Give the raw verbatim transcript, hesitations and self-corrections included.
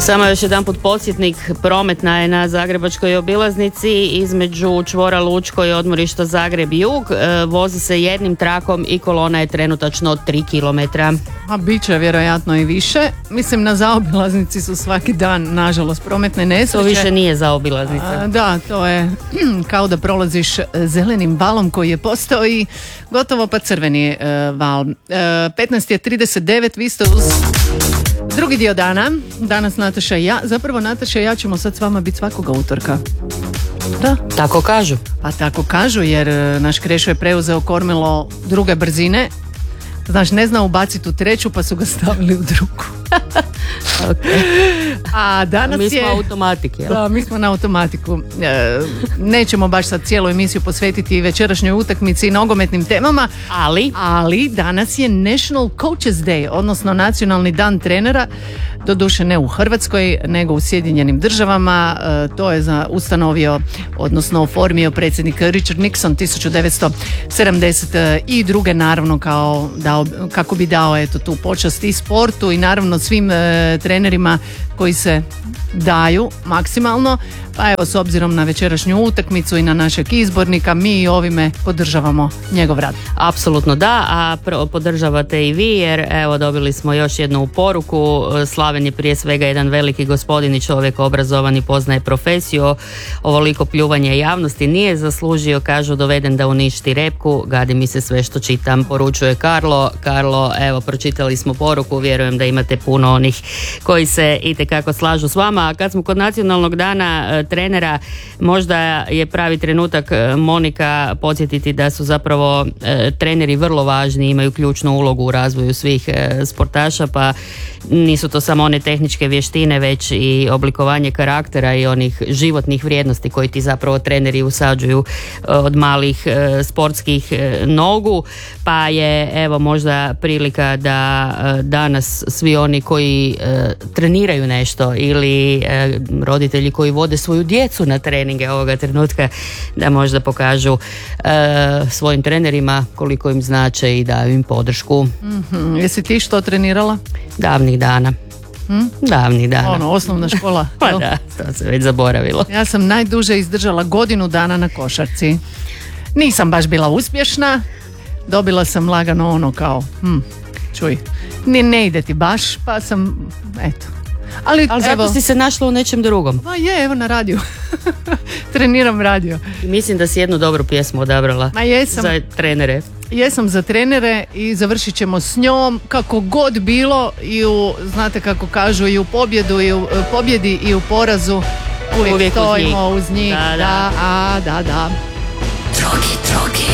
Samo još jedan put podsjetnik, prometna je na Zagrebačkoj obilaznici između čvora Lučko i odmorišta Zagreb Jug. E, vozi se jednim trakom i kolona je trenutačno tri kilometra. A bit će vjerojatno i više. Mislim, na zaobilaznici su svaki dan, nažalost, prometne nesreće. To više nije zaobilaznica. A, da, to je kao da prolaziš zelenim valom koji je postao i gotovo pa crveni e, val. E, petnaest je trideset devet, vi ste uz drugi dio dana. Danas Nataša i ja, zapravo Nataša i ja ćemo sad s vama biti svakoga utorka. Da. Tako kažu. Pa tako kažu, jer naš Krešo je preuzeo kormilo druge brzine. Znaš, ne zna ubaciti u treću, pa su ga stavili u drugu. Okay. A danas mi smo je... automatike. Jel? Da, mi smo na automatiku. E, nećemo baš sad cijelu emisiju posvetiti večerašnjoj utakmici i nogometnim temama, ali ali danas je National Coaches Day, odnosno nacionalni dan trenera, doduše ne u Hrvatskoj, nego u Sjedinjenim državama. E, to je za ustanovio, odnosno oformio predsjednik Richard Nixon tisuću devetsto sedamdeset druge. naravno kao dao, kako bi dao eto tu počast i sportu i naravno svim e, trenerima koji se daju maksimalno. Pa evo, s obzirom na večerašnju utakmicu i na našeg izbornika, mi i ovime podržavamo njegov rad. Apsolutno da, a pro, podržavate i vi, jer evo dobili smo još jednu poruku. Slaven je prije svega jedan veliki gospodin i čovjek obrazovan i poznaje profesiju. Ovoliko pljuvanje javnosti nije zaslužio, kažu, doveden da uništi repku, gadi mi se sve što čitam, poručuje Karlo. Karlo, evo, pročitali smo poruku, vjerujem da imate puno onih koji se itekako slažu s vama. A kad smo kod nacionalnog dana trenera, možda je pravi trenutak, Monika, podsjetiti da su zapravo e, treneri vrlo važni, imaju ključnu ulogu u razvoju svih e, sportaša, pa nisu to samo one tehničke vještine, već i oblikovanje karaktera i onih životnih vrijednosti koji ti zapravo treneri usađuju e, od malih e, sportskih e, nogu, pa je evo možda prilika da e, danas svi oni koji e, treniraju nešto ili e, roditelji koji vode svoju djecu na treninge ovoga trenutka, da možda pokažu e, svojim trenerima koliko im znače i daju im podršku. Mm-hmm. Jesi ti što trenirala? Davnih dana. Hmm? Davnih dana. Ono, osnovna škola. Pa da, to se već zaboravilo. Ja sam najduže izdržala godinu dana na košarci. Nisam baš bila uspješna. Dobila sam lagano ono kao, hm, čuj, ne, ne ide ti baš, pa sam, eto. Ali, Ali evo, zato si se našla u nečem drugom. Pa je, evo na radiju. Treniram radio. Mislim da si jednu dobru pjesmu odabrala. Ma jesam. Za trenere. Jesam za trenere i završit ćemo s njom kako god bilo i u, znate kako kažu, i u pobjedu i u pobjedi i u porazu uvijek, uvijek stojimo uz njih. Uz njih. Da, da. Da, a, da, da. Drogi, drogi.